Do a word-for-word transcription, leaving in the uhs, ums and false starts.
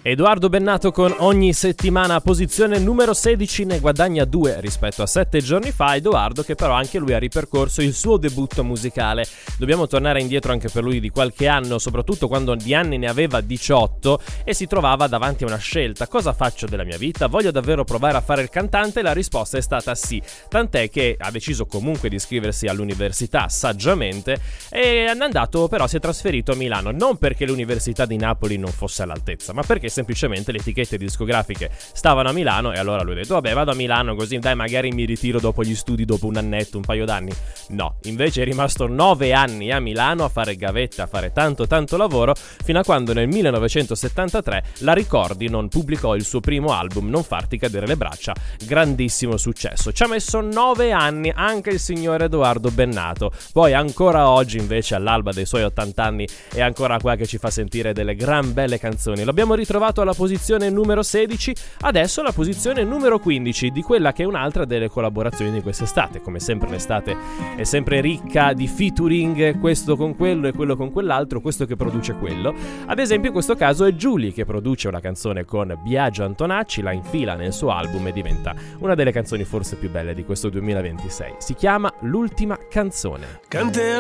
Edoardo Bennato con Ogni settimana, posizione numero sedici, ne guadagna due rispetto a sette giorni fa. Edoardo che però anche lui ha ripercorso il suo debutto musicale. Dobbiamo tornare indietro anche per lui di qualche anno, soprattutto quando di anni ne aveva diciotto e si trovava davanti a una scelta: cosa faccio della mia vita? Voglio davvero provare a fare il cantante? La risposta è stata sì, tant'è che ha deciso comunque di iscriversi all'università saggiamente e è andato, però si è trasferito a Milano, non perché l'università di Napoli non fosse all'altezza, ma perché semplicemente le etichette discografiche stavano a Milano e allora lui ha detto vabbè, vado a Milano così dai magari mi ritiro dopo gli studi, dopo un annetto, un paio d'anni. No, invece è rimasto nove anni a Milano a fare gavetta, a fare tanto tanto lavoro, fino a quando nel millenovecentosettantatré la Ricordi non pubblicò il suo primo album, Non farti cadere le braccia, grandissimo successo. Ci ha messo nove anni anche il signor Edoardo Bennato, poi ancora oggi invece all'alba dei suoi ottanta anni è ancora qua che ci fa sentire delle gran belle canzoni. L'abbiamo ritrovato alla posizione numero sedici, adesso alla posizione numero quindici di quella che è un'altra delle collaborazioni di quest'estate. Come sempre l'estate è sempre ricca di featuring, questo con quello e quello con quell'altro, questo che produce quello. Ad esempio in questo caso è Giuly che produce una canzone con Biagio Antonacci, la infila nel suo album e diventa una delle canzoni forse più belle di questo duemilaventisei. Si chiama L'ultima canzone. Canterò